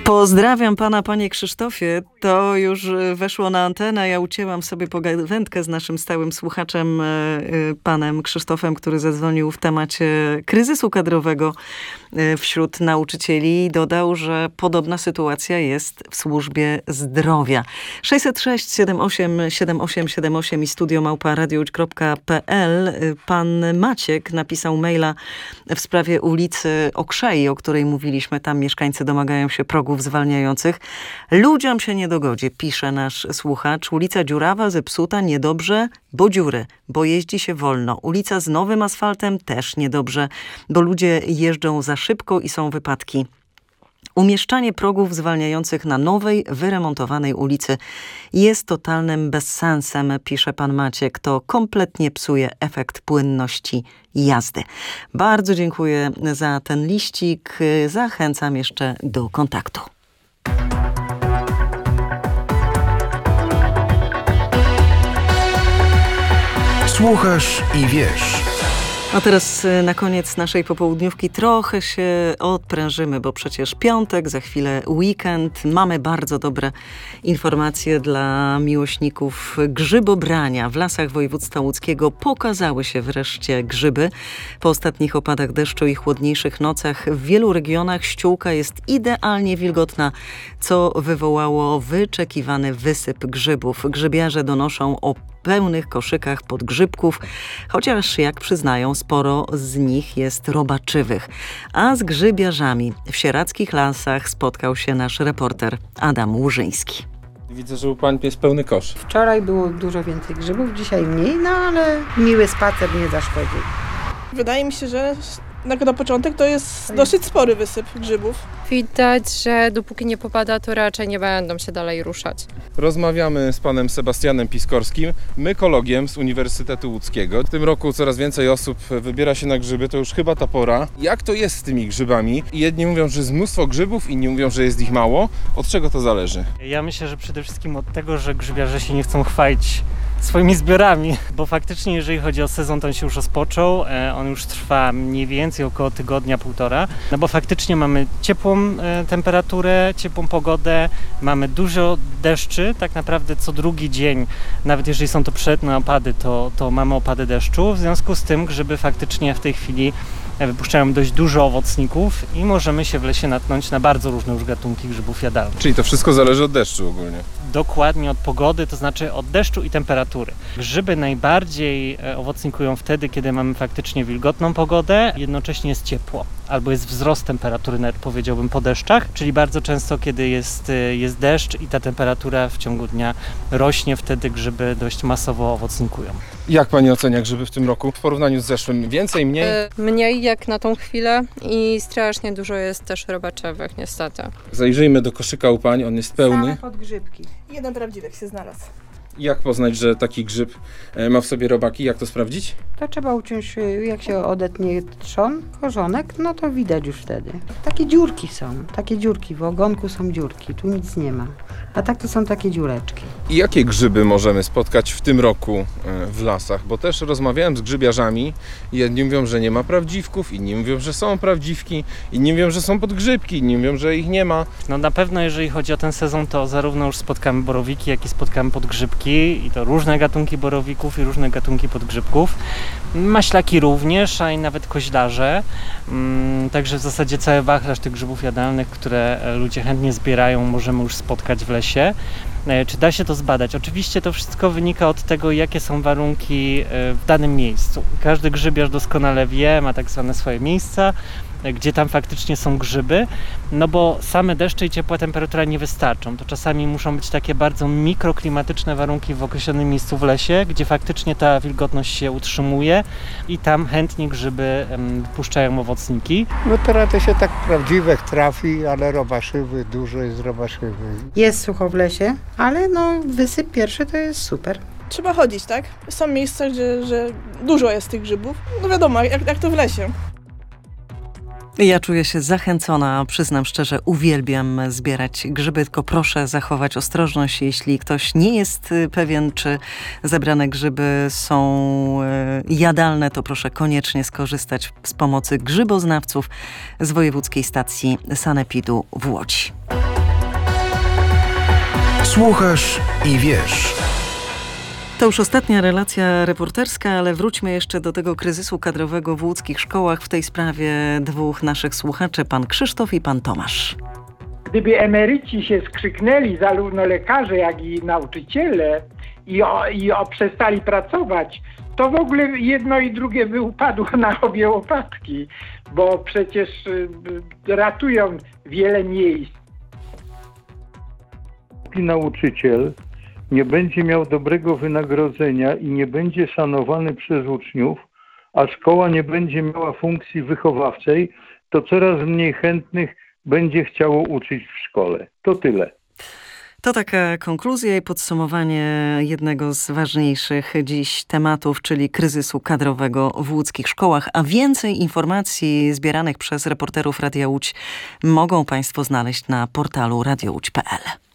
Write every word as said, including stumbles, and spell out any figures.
Pozdrawiam pana, panie Krzysztofie. To już weszło na antenę. Ja ucięłam sobie pogawędkę z naszym stałym słuchaczem, panem Krzysztofem, który zadzwonił w temacie kryzysu kadrowego wśród nauczycieli. Dodał, że podobna sytuacja jest w służbie zdrowia. sześćset sześć siedem osiem siedem osiem siedem osiem i studio małpa radiowódź kropka pe el. Pan Maciek napisał maila w sprawie ulicy Okrzei, o której mówiliśmy. Tam mieszkańcy domagają się progów zwalniających. Ludziom się nie dogodzi, pisze nasz słuchacz. Ulica dziurawa, zepsuta, niedobrze, bo dziury, bo jeździ się wolno. Ulica z nowym asfaltem też niedobrze, bo ludzie jeżdżą za szybko i są wypadki. Umieszczanie progów zwalniających na nowej, wyremontowanej ulicy jest totalnym bezsensem, pisze pan Maciek. To kompletnie psuje efekt płynności jazdy. Bardzo dziękuję za ten liścik. Zachęcam jeszcze do kontaktu. Słuchasz i wiesz. A teraz na koniec naszej popołudniówki trochę się odprężymy, bo przecież piątek, za chwilę weekend. Mamy bardzo dobre informacje dla miłośników grzybobrania. W lasach województwa łódzkiego pokazały się wreszcie grzyby. Po ostatnich opadach deszczu i chłodniejszych nocach w wielu regionach ściółka jest idealnie wilgotna, co wywołało wyczekiwany wysyp grzybów. Grzybiarze donoszą o pełnych koszykach podgrzybków, chociaż jak przyznają, sporo z nich jest robaczywych. A z grzybiarzami w sierackich lasach spotkał się nasz reporter Adam Łużyński. Widzę, że u pań jest pełny kosz. Wczoraj było dużo więcej grzybów, dzisiaj mniej, no ale miły spacer nie zaszkodził. Wydaje mi się, że na, na początek to jest dosyć spory wysyp grzybów. Widać, że dopóki nie popada, to raczej nie będą się dalej ruszać. Rozmawiamy z panem Sebastianem Piskorskim, mykologiem z Uniwersytetu Łódzkiego. W tym roku coraz więcej osób wybiera się na grzyby, to już chyba ta pora. Jak to jest z tymi grzybami? Jedni mówią, że jest mnóstwo grzybów, inni mówią, że jest ich mało. Od czego to zależy? Ja myślę, że przede wszystkim od tego, że grzybiarze się nie chcą chwalić swoimi zbiorami, bo faktycznie jeżeli chodzi o sezon, to on się już rozpoczął, on już trwa mniej więcej około tygodnia, półtora, no bo faktycznie mamy ciepłą temperaturę, ciepłą pogodę, mamy dużo deszczy, tak naprawdę co drugi dzień, nawet jeżeli są to przednie opady, to, to mamy opady deszczu, w związku z tym grzyby faktycznie w tej chwili wypuszczają dość dużo owocników i możemy się w lesie natknąć na bardzo różne już gatunki grzybów jadalnych. Czyli to wszystko zależy od deszczu ogólnie? Dokładnie od pogody, to znaczy od deszczu i temperatury. Grzyby najbardziej owocnikują wtedy, kiedy mamy faktycznie wilgotną pogodę, jednocześnie jest ciepło, albo jest wzrost temperatury, nawet powiedziałbym po deszczach, czyli bardzo często, kiedy jest, jest deszcz i ta temperatura w ciągu dnia rośnie, wtedy grzyby dość masowo owocnikują. Jak pani ocenia grzyby w tym roku w porównaniu z zeszłym? Więcej, mniej? E, mniej jak na tą chwilę i strasznie dużo jest też robaczewek, niestety. Zajrzyjmy do koszyka u pań, on jest pełny. Same podgrzybki. Jeden prawdziwek się znalazł. Jak poznać, że taki grzyb ma w sobie robaki? Jak to sprawdzić? To trzeba uciąć, jak się odetnie trzon, korzonek, no to widać już wtedy. Takie dziurki są, takie dziurki, w ogonku są dziurki, tu nic nie ma. A tak to są takie dziureczki. I jakie grzyby możemy spotkać w tym roku w lasach? Bo też rozmawiałem z grzybiarzami. Jedni mówią, że nie ma prawdziwków, inni mówią, że są prawdziwki, inni mówią, że są podgrzybki, inni mówią, że ich nie ma. No na pewno jeżeli chodzi o ten sezon, to zarówno już spotkamy borowiki, jak i spotkamy podgrzybki i to różne gatunki borowików i różne gatunki podgrzybków. Maślaki również, a i nawet koźlarze. Także w zasadzie cały wachlarz tych grzybów jadalnych, które ludzie chętnie zbierają, możemy już spotkać w lesie. Czy da się to zbadać? Oczywiście to wszystko wynika od tego, jakie są warunki w danym miejscu. Każdy grzybiarz doskonale wie, ma tak zwane swoje miejsca, gdzie tam faktycznie są grzyby, no bo same deszcze i ciepła temperatura nie wystarczą. To czasami muszą być takie bardzo mikroklimatyczne warunki w określonym miejscu w lesie, gdzie faktycznie ta wilgotność się utrzymuje i tam chętnie grzyby wypuszczają owocniki. No teraz to się tak prawdziwych trafi, ale robaszywy, dużo jest robaszywy. Jest sucho w lesie, ale no wysyp pierwszy to jest super. Trzeba chodzić, tak? Są miejsca, gdzie że dużo jest tych grzybów. No wiadomo, jak, jak to w lesie. Ja czuję się zachęcona, przyznam szczerze, uwielbiam zbierać grzyby, tylko proszę zachować ostrożność, jeśli ktoś nie jest pewien, czy zebrane grzyby są jadalne, to proszę koniecznie skorzystać z pomocy grzyboznawców z Wojewódzkiej Stacji Sanepidu w Łodzi. Słuchasz i wiesz. To już ostatnia relacja reporterska, ale wróćmy jeszcze do tego kryzysu kadrowego w łódzkich szkołach. W tej sprawie dwóch naszych słuchaczy, pan Krzysztof i pan Tomasz. Gdyby emeryci się skrzyknęli, zarówno lekarze, jak i nauczyciele, i, o, i o, przestali pracować, to w ogóle jedno i drugie by upadło na obie łopatki, bo przecież y, ratują wiele miejsc. Nauczyciel nie będzie miał dobrego wynagrodzenia i nie będzie szanowany przez uczniów, a szkoła nie będzie miała funkcji wychowawczej, to coraz mniej chętnych będzie chciało uczyć w szkole. To tyle. To taka konkluzja i podsumowanie jednego z ważniejszych dziś tematów, czyli kryzysu kadrowego w łódzkich szkołach. A więcej informacji zbieranych przez reporterów Radia Łódź mogą Państwo znaleźć na portalu radio łódź kropka pe el.